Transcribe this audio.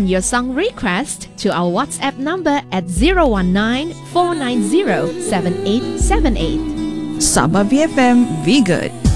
your song request to our WhatsApp number at 019-490-7878. Sabah BFM, be good.